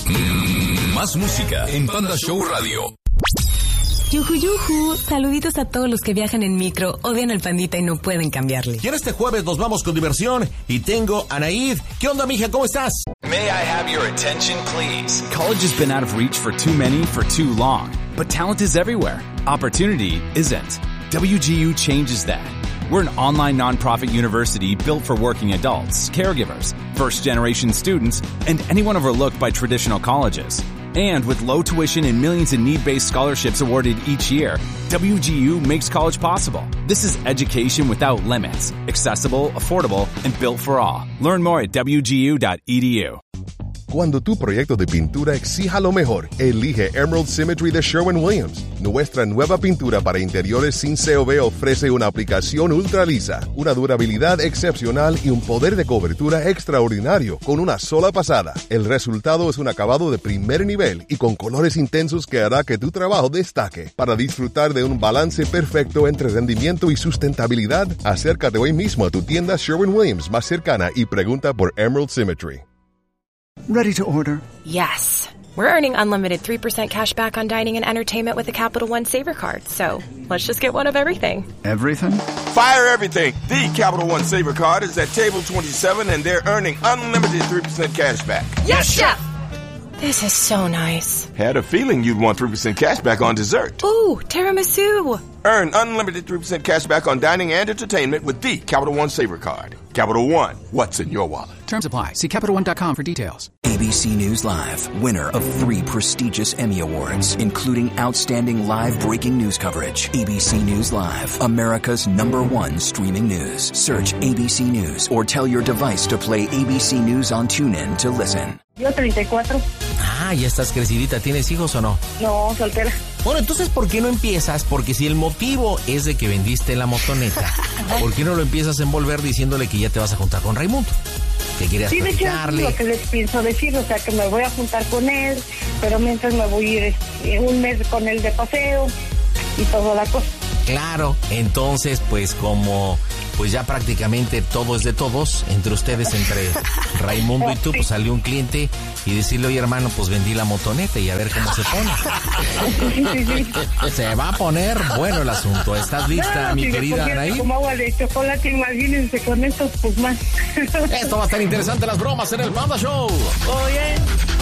Más música en Panda Show Radio. Yuju, yuju. Saluditos a todos los que viajan en micro, odian al pandita y no pueden cambiarle. Y en este jueves nos vamos con diversión y tengo a Anaid. ¿Qué onda, mija? ¿Cómo estás? May I have your attention, please? College has been out of reach for too many for too long. But talent is everywhere. Opportunity isn't. WGU changes that. We're an online nonprofit university built for working adults, caregivers, first-generation students, and anyone overlooked by traditional colleges. And with low tuition and millions in need-based scholarships awarded each year, WGU makes college possible. This is education without limits, accessible, affordable, and built for all. Learn more at wgu.edu. Cuando tu proyecto de pintura exija lo mejor, elige Emerald Symmetry de Sherwin-Williams. Nuestra nueva pintura para interiores sin COV ofrece una aplicación ultra lisa, una durabilidad excepcional y un poder de cobertura extraordinario con una sola pasada. El resultado es un acabado de primer nivel y con colores intensos que hará que tu trabajo destaque. Para disfrutar de un balance perfecto entre rendimiento y sustentabilidad, acércate hoy mismo a tu tienda Sherwin-Williams más cercana y pregunta por Emerald Symmetry. Ready to order? Yes. We're earning unlimited 3% cash back on dining and entertainment with the Capital One Saver Card. So let's just get one of everything. Everything? Fire everything. The Capital One Saver Card is at table 27 and they're earning unlimited 3% cash back. Yes, Chef! This is so nice. Had a feeling you'd want 3% cash back on dessert. Ooh, tiramisu. Earn unlimited 3% cash back on dining and entertainment with the Capital One Saver Card. Capital One, what's in your wallet? Terms apply. See CapitalOne.com for details. ABC News Live, winner of 3 prestigious Emmy Awards, including Outstanding Live Breaking News Coverage. ABC News Live, America's #1 streaming news. Search ABC News or tell your device to play ABC News on TuneIn to listen. Yo 34. Ah, ya estás crecidita. ¿Tienes hijos o no? No, soltera. Bueno, entonces, ¿por qué no empiezas? Porque si el motivo es de que vendiste la motoneta, ¿por qué no lo empiezas a envolver diciéndole que ya te vas a juntar con Raimundo? Que querías platicarle. Sí, de hecho, es lo que les pienso decir, o sea, que me voy a juntar con él, pero mientras me voy a ir un mes con él de paseo y toda la cosa. Claro, entonces, pues como pues ya prácticamente todo es de todos, entre ustedes, entre Raimundo y tú, pues salió un cliente y decirle, oye hermano, pues vendí la motoneta y a ver cómo se pone. Se va a poner bueno el asunto. ¿Estás lista, mi querida Anaí? Como agua de chocolate, imagínense con estos, pues más. Esto va a estar interesante, las bromas en el Panda Show. Oye.